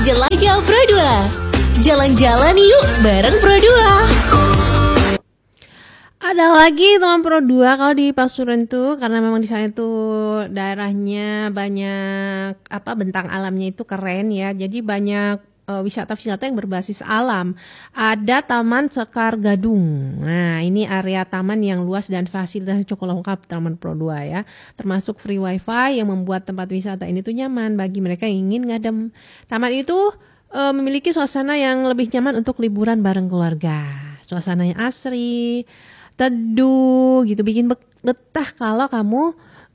Jelajah Pro 2. Jalan-jalan yuk bareng Pro 2. Ada lagi teman Pro 2 kalau di Pasuruan tuh, karena memang di sana tuh daerahnya banyak bentang alamnya itu keren ya. Jadi banyak wisata-wisata yang berbasis alam. Ada Taman Sekar Gadung. Nah, ini area taman yang luas dan fasilitasnya cukup lengkap Taman Pro 2 ya. Termasuk free wifi yang membuat tempat wisata ini tuh nyaman bagi mereka yang ingin ngadem. Taman itu memiliki suasana yang lebih nyaman untuk liburan bareng keluarga. Suasananya asri, teduh gitu, bikin betah kalau kamu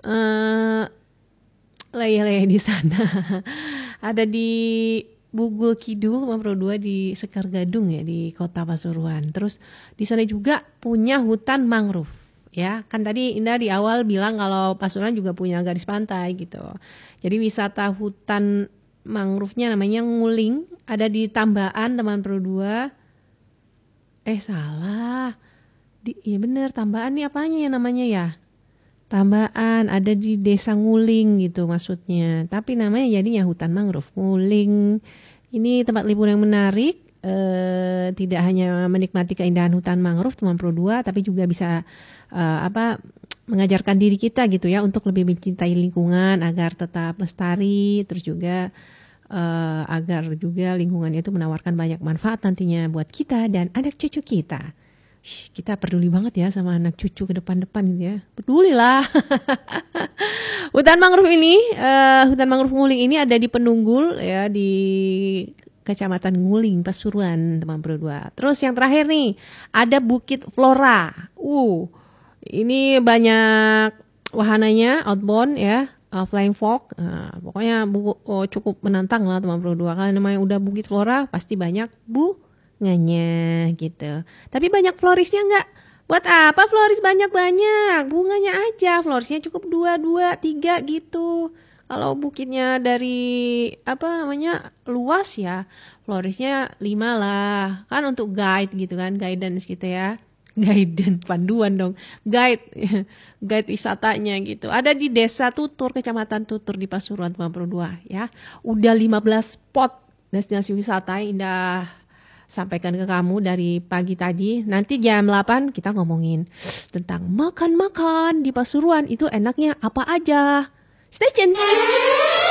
leyeh-leyeh di sana. Ada di Bugul Kidul, Pro 2 di Sekar Gadung ya, di Kota Pasuruan. Terus di sana juga punya hutan mangrove ya. Kan tadi Indah di awal bilang kalau Pasuruan juga punya garis pantai gitu. Jadi wisata hutan mangrove-nya namanya Nguling, ada di Tambaan teman Pro 2. Salah. Iya bener, Tambaan nih apanya ya namanya ya? Tambaan, ada di Desa Nguling gitu maksudnya. Tapi namanya jadinya hutan mangrove Nguling. Ini tempat liburan yang menarik. Tidak hanya menikmati keindahan hutan mangrove teman Pro 2, tapi juga bisa mengajarkan diri kita gitu ya untuk lebih mencintai lingkungan agar tetap lestari. Terus juga agar juga lingkungannya itu menawarkan banyak manfaat nantinya buat kita dan anak cucu kita. Kita peduli banget ya sama anak cucu ke depan-depan gitu ya. Peduli lah. Hutan mangrove Nguling ini ada di Penunggul ya, di Kecamatan Nguling, Pasuruan, teman Pro 2. Terus yang terakhir nih, ada Bukit Flora. Ini banyak wahananya, outbound ya, flying fox. Pokoknya cukup menantang lah teman Pro 2. Kalau namanya udah Bukit Flora, pasti banyak bunganya gitu. Tapi banyak florisnya enggak? Buat apa floris banyak-banyak? Bunganya aja, florisnya cukup 2, 3 gitu. Kalau bukitnya dari luas ya, florisnya 5 lah. Kan untuk guide gitu kan, guidance gitu ya. Guidance, panduan dong. Guide wisatanya gitu. Ada di Desa Tutur, Kecamatan Tutur di Pasuruan, teman Pro 2 ya. Udah 15 spot destinasi wisata yang Indah sampaikan ke kamu dari pagi tadi. Nanti jam 8 kita ngomongin tentang makan-makan di Pasuruan itu enaknya apa aja. Stay tune.